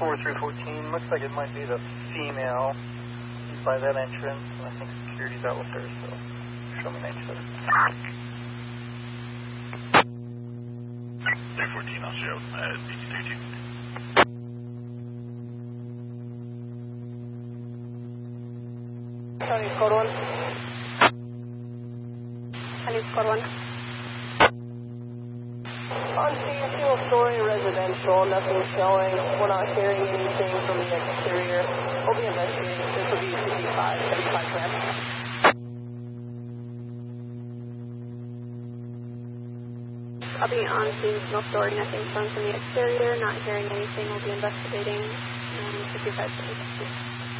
4314. Looks like it might be the female. He's by that entrance, and I think security's out with her, so show me 97. 314, I'll show BT32. Chinese code 1. Chinese code 1. On scene, single-story residential, nothing showing. We're not hearing anything from the exterior. We'll be investigating. This will be 75 clear. I'll be on scene, single-story, nothing showing from the exterior, not hearing anything. We'll be investigating. 55 clear.